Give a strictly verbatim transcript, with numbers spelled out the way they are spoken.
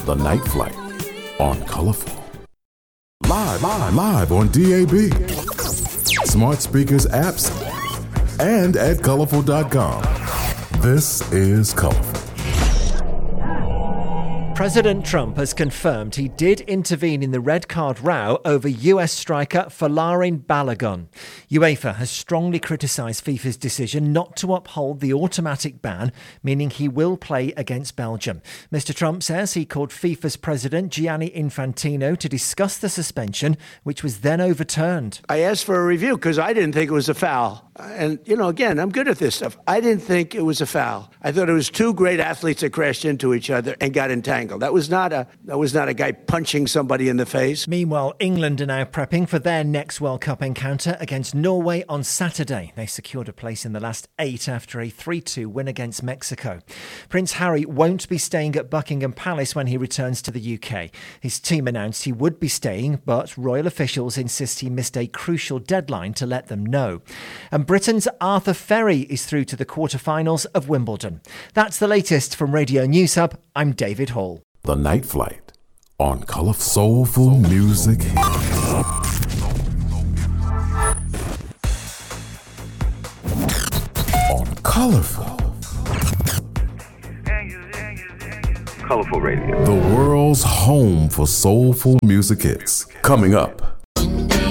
The Night Flight on Colorful. Live, live, live on D A B, smart speakers, apps, and at colorful dot com. This is Colorful. President Trump has confirmed he did intervene in the red card row over U S striker Folarin Balogun. UEFA has strongly criticised FIFA's decision not to uphold the automatic ban, meaning he will play against Belgium. Mister Trump says he called FIFA's president Gianni Infantino to discuss the suspension, which was then overturned. I asked for a review because I didn't think it was a foul. And, you know, again, I'm good at this stuff. I didn't think it was a foul. I thought it was two great athletes that crashed into each other and got entangled. That was not a that was not a guy punching somebody in the face. Meanwhile, England are now prepping for their next World Cup encounter against Norway on Saturday. They secured a place in the last eight after a three two win against Mexico. Prince Harry won't be staying at Buckingham Palace when he returns to the U K. His team announced he would be staying, but royal officials insist he missed a crucial deadline to let them know. And Britain's Arthur Ferry is through to the quarterfinals of Wimbledon. That's the latest from Radio News Hub. I'm David Hall. The Night Flight on Colorful Soulful Music. On Colorful. Colorful Radio. The world's home for soulful music hits. Coming up.